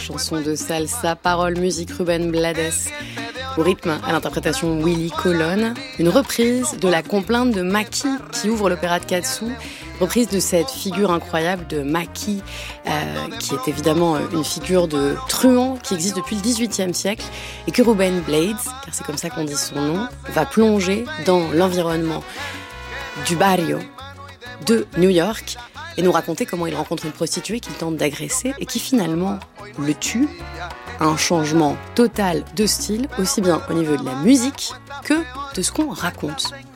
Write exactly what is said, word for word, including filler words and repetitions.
Chanson de salsa, paroles, musique Rubén Blades, au rythme à l'interprétation Willy Colon. Une reprise de la complainte de Maki qui ouvre l'opéra de Katsu. Reprise de cette figure incroyable de Maki, euh, qui est évidemment une figure de truand qui existe depuis le dix-huitième siècle et que Rubén Blades, car c'est comme ça qu'on dit son nom, va plonger dans l'environnement du barrio de New York et nous raconter comment il rencontre une prostituée qu'il tente d'agresser et qui finalement le tue. Un changement total de style, aussi bien au niveau de la musique que de ce qu'on raconte.